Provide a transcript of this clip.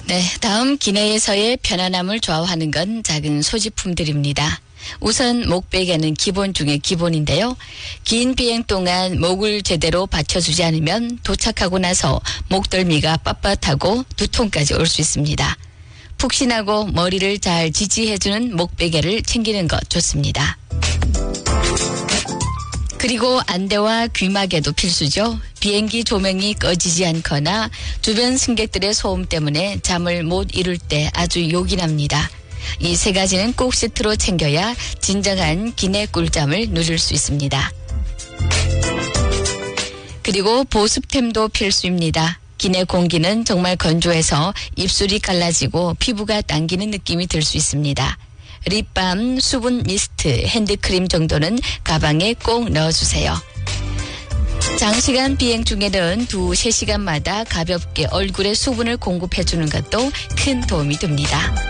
네, 다음 기내에서의 편안함을 좌우하는 건 작은 소지품들입니다. 우선 목베개는 기본 중에 기본인데요. 긴 비행 동안 목을 제대로 받쳐주지 않으면 도착하고 나서 목덜미가 빳빳하고 두통까지 올 수 있습니다. 푹신하고 머리를 잘 지지해주는 목베개를 챙기는 것 좋습니다. 그리고 안대와 귀마개도 필수죠. 비행기 조명이 꺼지지 않거나 주변 승객들의 소음 때문에 잠을 못 이룰 때 아주 욕이 납니다. 이 세 가지는 꼭 세트로 챙겨야 진정한 기내 꿀잠을 누릴 수 있습니다. 그리고 보습템도 필수입니다. 기내 공기는 정말 건조해서 입술이 갈라지고 피부가 당기는 느낌이 들 수 있습니다. 립밤, 수분 미스트, 핸드크림 정도는 가방에 꼭 넣어주세요. 장시간 비행 중에는 2-3시간마다 가볍게 얼굴에 수분을 공급해주는 것도 큰 도움이 됩니다.